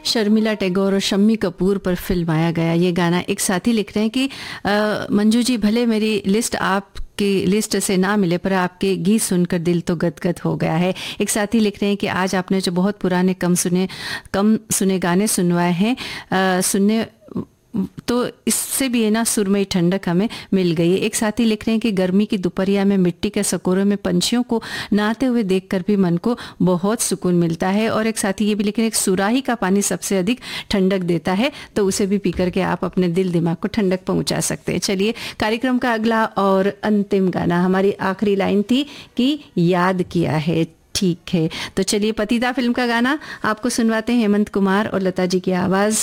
शर्मिला टैगोर और शम्मी कपूर पर फिल्माया गया ये गाना। एक साथी लिख रहे हैं कि मंजू जी, भले मेरी लिस्ट आपकी लिस्ट से ना मिले पर आपके गीत सुनकर दिल तो गदगद हो गया है। एक साथी लिख रहे हैं कि आज आपने जो बहुत पुराने कम सुने गाने सुनवाए हैं, सुनने तो इससे भी है ना सुरमई ठंडक हमें मिल गई है। एक साथी लिख रहे हैं कि गर्मी की दोपहरिया में मिट्टी के सकोरों में पंछियों को नहाते हुए देखकर भी मन को बहुत सुकून मिलता है। और एक साथी ये भी लिख रहे हैं कि सुराही का पानी सबसे अधिक ठंडक देता है, तो उसे भी पीकर के आप अपने दिल दिमाग को ठंडक पहुंचा सकते हैं। चलिए, कार्यक्रम का अगला और अंतिम गाना, हमारी आखिरी लाइन थी कि याद किया है। ठीक है, तो चलिए पतिता फिल्म का गाना आपको सुनवाते हैं, हेमंत कुमार और लता जी की आवाज